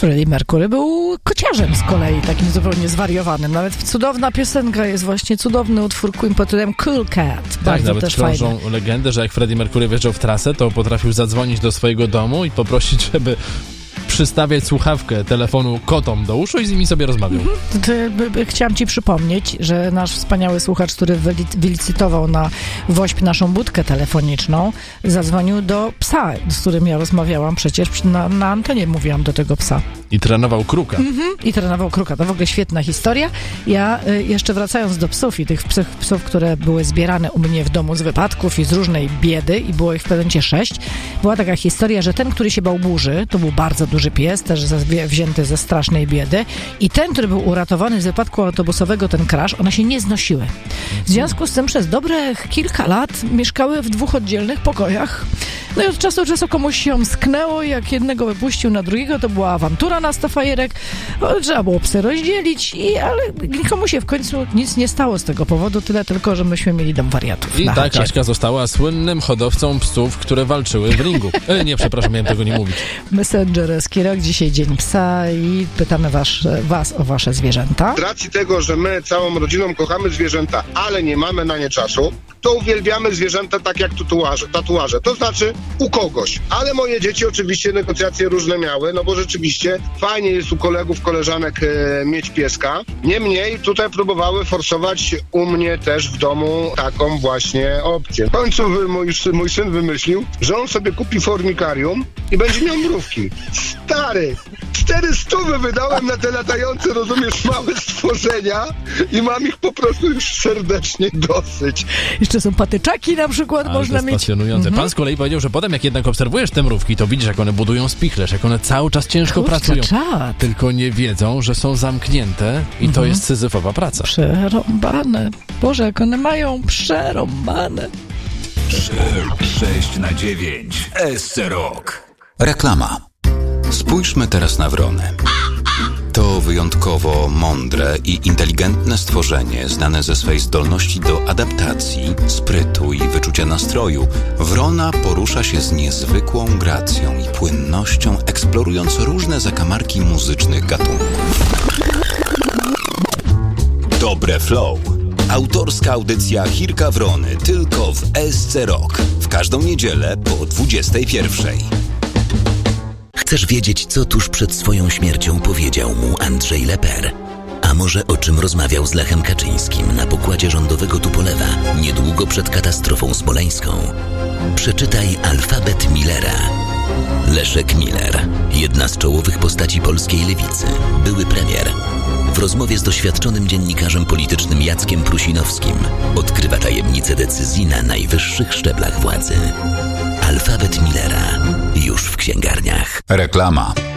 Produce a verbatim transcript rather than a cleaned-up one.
Freddie Mercury był kociarzem z kolei, takim zupełnie zwariowanym. Nawet cudowna piosenka jest właśnie, cudowny utwór Queen pod tytułem Cool Cat. Tak, bardzo nawet też krążą fajny. legendy, że jak Freddie Mercury wjeżdżał w trasę, to potrafił zadzwonić do swojego domu i poprosić, żeby przystawiać słuchawkę telefonu kotom do uszu i z nimi sobie rozmawiał. Mhm. To, by, by, chciałam ci przypomnieć, że nasz wspaniały słuchacz, który wyli- wylicytował na Wośp naszą budkę telefoniczną, zadzwonił do psa, z którym ja rozmawiałam przecież na, na antenie, mówiłam do tego psa. I trenował kruka. Mhm. I trenował kruka. To w ogóle świetna historia. Ja y, jeszcze wracając do psów i tych psów, psów, które były zbierane u mnie w domu z wypadków i z różnej biedy i było ich w pewnym momencie sześć, była taka historia, że ten, który się bał burzy, to był bardzo duży pies, też ze, wzięty ze strasznej biedy, i ten, który był uratowany z wypadku autobusowego, ten crash, one się nie znosiły. W związku z tym przez dobre kilka lat mieszkały w dwóch oddzielnych pokojach. No i od czasu do czasu komuś się omsknęło i jak jednego wypuścił na drugiego, to była awantura na sto fajerek. Trzeba było psy rozdzielić, i, ale nikomu się w końcu nic nie stało z tego powodu, tyle tylko, że myśmy mieli dom wariatów. I na tak chacie. Aśka została słynnym hodowcą psów, które walczyły w ringu. E, nie, przepraszam, miałem tego nie mówić. Messengerski rok, dzisiaj Dzień Psa i pytamy was, was o wasze zwierzęta. Z racji tego, że my całą rodziną kochamy zwierzęta, ale nie mamy na nie czasu, to uwielbiamy zwierzęta tak jak tatuaże, tatuaże. To znaczy u kogoś. Ale moje dzieci oczywiście negocjacje różne miały, no bo rzeczywiście fajnie jest u kolegów, koleżanek e, mieć pieska. Niemniej tutaj próbowały forsować u mnie też w domu taką właśnie opcję. W końcu mój, mój syn wymyślił, że on sobie kupi formikarium i będzie miał mrówki. Stary! Cztery stówy wydałem na te latające, rozumiesz, małe stworzenia i mam ich po prostu już serdecznie dosyć. Jeszcze są patyczaki na przykład, Ale można to jest mieć. pasjonujące. Mhm. Pan z kolei powiedział, że potem jak jednak obserwujesz te mrówki, to widzisz, jak one budują spichlerz, jak one cały czas ciężko Kurczę, pracują. czad. Tylko nie wiedzą, że są zamknięte i to jest syzyfowa praca. Przerąbane. Boże, jak one mają przerąbane. sześć na dziewięć S C Rock. Reklama. Spójrzmy teraz na wronę. To wyjątkowo mądre i inteligentne stworzenie, znane ze swej zdolności do adaptacji, sprytu i wyczucia nastroju. Wrona porusza się z niezwykłą gracją i płynnością, eksplorując różne zakamarki muzycznych gatunków. Dobre Flow. Autorska audycja Chirka Wrony tylko w S C Rock. W każdą niedzielę po dwudziestej pierwszej. Chcesz wiedzieć, co tuż przed swoją śmiercią powiedział mu Andrzej Leper? A może o czym rozmawiał z Lechem Kaczyńskim na pokładzie rządowego Tupolewa niedługo przed katastrofą smoleńską? Przeczytaj Alfabet Millera. Leszek Miller, jedna z czołowych postaci polskiej lewicy, były premier. W rozmowie z doświadczonym dziennikarzem politycznym Jackiem Prusinowskim odkrywa tajemnice decyzji na najwyższych szczeblach władzy. Alfabet Millera już w księgarniach. Reklama.